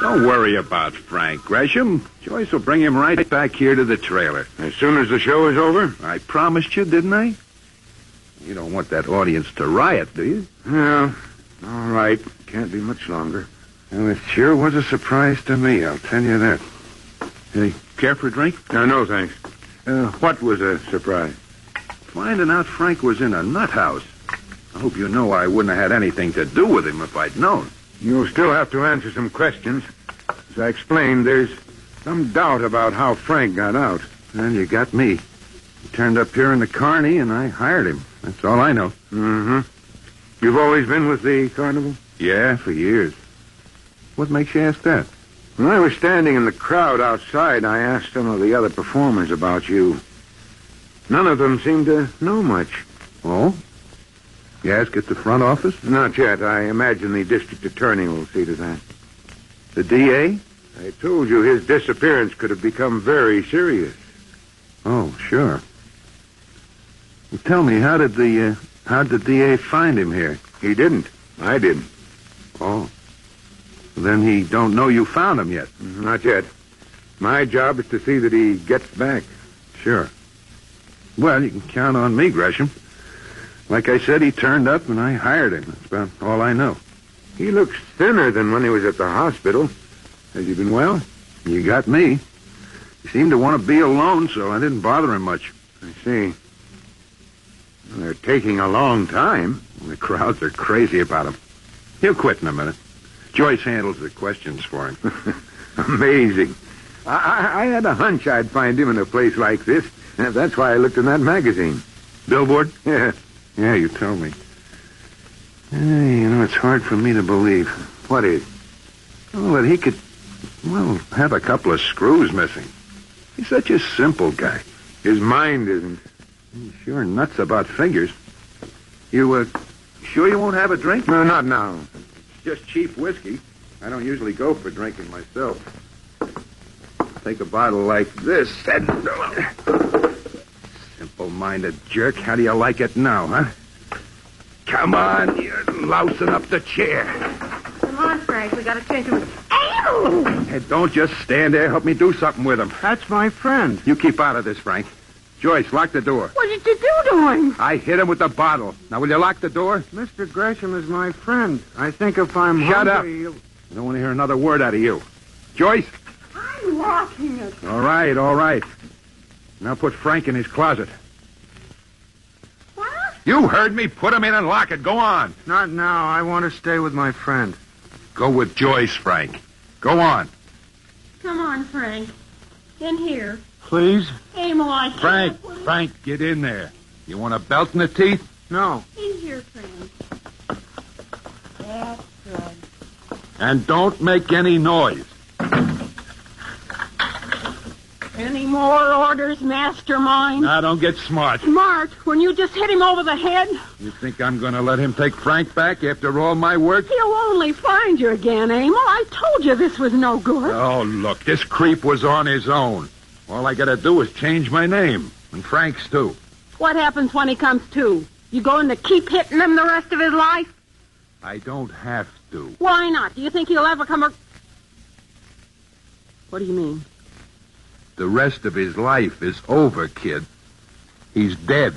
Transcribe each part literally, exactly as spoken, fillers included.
Don't worry about Frank, Gresham. Joyce will bring him right back here to the trailer. As soon as the show is over? I promised you, didn't I? You don't want that audience to riot, do you? Yeah. All right. Can't be much longer. Well, it sure was a surprise to me, I'll tell you that. Hey, care for a drink? No, no, thanks. Uh, what was a surprise? Finding out Frank was in a nut house. I hope you know I wouldn't have had anything to do with him if I'd known. You'll still have to answer some questions. As I explained, there's some doubt about how Frank got out. Well, you got me. He turned up here in the Carney, and I hired him. That's all I know. Mm-hmm. You've always been with the carnival? Yeah, for years. What makes you ask that? When I was standing in the crowd outside, I asked some of the other performers about you. None of them seemed to know much. Oh? You ask at the front office? Not yet. I imagine the district attorney will see to that. The D A? I told you his disappearance could have become very serious. Oh, sure. Well, tell me, how did the uh, how did the D A find him here? He didn't. I didn't. Oh. Then he don't know you found him yet. Not yet. My job is to see that he gets back. Sure. Well, you can count on me, Gresham. Like I said, he turned up and I hired him. That's about all I know. He looks thinner than when he was at the hospital. Has he been well? You got me. He seemed to want to be alone, so I didn't bother him much. I see. Well, they're taking a long time. The crowds are crazy about him. He'll quit in a minute. Joyce handles the questions for him. Amazing. I, I, I had a hunch I'd find him in a place like this. That's why I looked in that magazine. Billboard? Yeah. Yeah, you told me. Hey, you know, it's hard for me to believe. What is? Oh, that he could, well, have a couple of screws missing. He's such a simple guy. His mind isn't. He's sure nuts about figures. You, uh, sure you won't have a drink? No, not now. It's just cheap whiskey. I don't usually go for drinking myself. Take a bottle like this and... Simple-minded jerk. How do you like it now, huh? Come on, you're lousing up the chair. Come on, Frank. We gotta change him. Ow! Hey, don't just stand there. Help me do something with him. That's my friend. You keep out of this, Frank. Joyce, lock the door. What did you do to him? I hit him with the bottle. Now, will you lock the door? Mister Gresham is my friend. I think if I'm Shut hungry, up. he'll... I don't want to hear another word out of you. Joyce? I'm locking it. All right, all right. Now put Frank in his closet. What? You heard me. Put him in and lock it. Go on. Not now. I want to stay with my friend. Go with Joyce, Frank. Go on. Come on, Frank. In here. Please? Aim like Frank, Frank, get in there. You want a belt in the teeth? No. In here, Frank. That's good. And don't make any noise. Any more orders, mastermind? Now, don't get smart. Smart? When you just hit him over the head? You think I'm going to let him take Frank back after all my work? He'll only find you again, Emil. I told you this was no good. Oh, look, this creep was on his own. All I got to do is change my name. And Frank's, too. What happens when he comes to? You going to keep hitting him the rest of his life? I don't have to. Why not? Do you think he'll ever come... Ar- what do you mean? The rest of his life is over, kid. He's dead.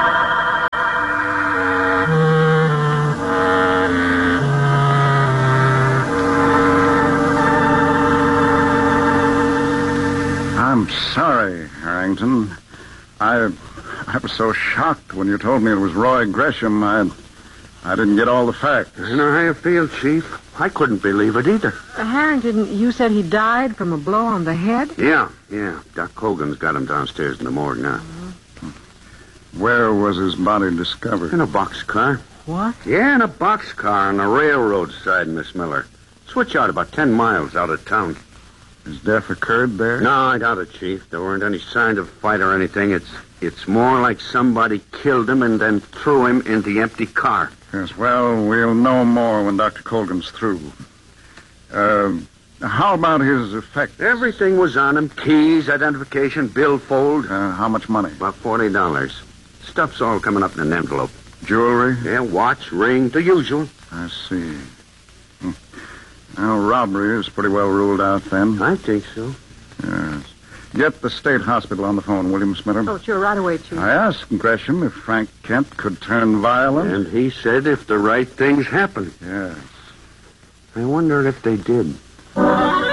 I'm sorry, Harrington. I I was so shocked when you told me it was Roy Gresham. I I didn't get all the facts. I know how you feel, Chief. I couldn't believe it either. Uh, Harrington, you said he died from a blow on the head? Yeah, yeah. Doc Hogan's got him downstairs in the morgue now. Where was his body discovered? In a boxcar. What? Yeah, in a boxcar on the railroad side, Miss Miller. Switch out about ten miles out of town. His death occurred there? No, I doubt it, Chief. There weren't any signs of fight or anything. It's it's more like somebody killed him and then threw him in the empty car. Yes, well, we'll know more when Doctor Colgan's through. Uh, how about his effects? Everything was on him. Keys, identification, billfold. Uh, how much money? About forty dollars. Stuff's all coming up in an envelope. Jewelry? Yeah, watch, ring, the usual. I see. Hmm. Well, robbery is pretty well ruled out then. I think so. Yes. Get the state hospital on the phone, will you, Miss Smithers? Oh, sure, right away, Chief. I asked Gresham if Frank Kent could turn violent. And he said if the right things happened. Yes. I wonder if they did.